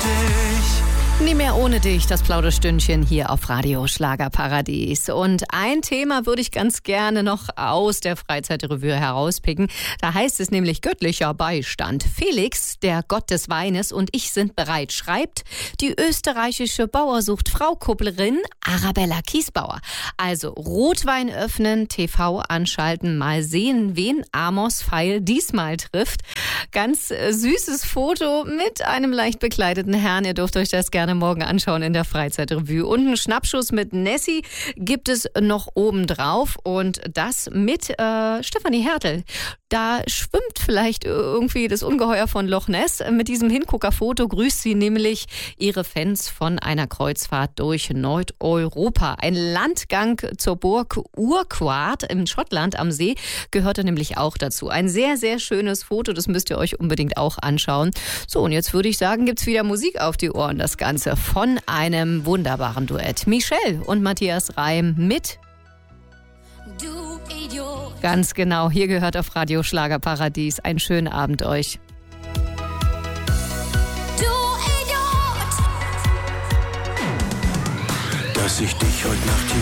Nie mehr ohne dich, das Plauderstündchen hier auf Radio Schlagerparadies. Und ein Thema würde ich ganz gerne noch aus der Freizeitrevue herauspicken. Da heißt es nämlich göttlicher Beistand. Felix, der Gott des Weines, und ich sind bereit, schreibt die österreichische Bauersucht-Frau-Kupplerin Arabella Kiesbauer. Also Rotwein öffnen, TV anschalten, mal sehen, wen Amos Pfeil diesmal trifft. Ganz süßes Foto mit einem leicht bekleideten Herrn. Ihr dürft euch das gerne morgen anschauen in der Freizeitrevue. Und einen Schnappschuss mit Nessie gibt es noch obendrauf. Und das mit Stefanie Hertel. Da schwimmt vielleicht irgendwie das Ungeheuer von Loch Ness. Mit diesem Hinguckerfoto grüßt sie nämlich ihre Fans von einer Kreuzfahrt durch Nordeuropa. Ein Landgang zur Burg Urquhart in Schottland am See gehörte nämlich auch dazu. Ein sehr, sehr schönes Foto, das müsst ihr euch unbedingt auch anschauen. So, und jetzt würde ich sagen, gibt's wieder Musik auf die Ohren, das Ganze von einem wunderbaren Duett. Michelle und Matthias Reim mit Du Idiot. Ganz genau, hier gehört auf Radio Schlagerparadies. Einen schönen Abend euch. Du Idiot. Dass ich dich heute Nacht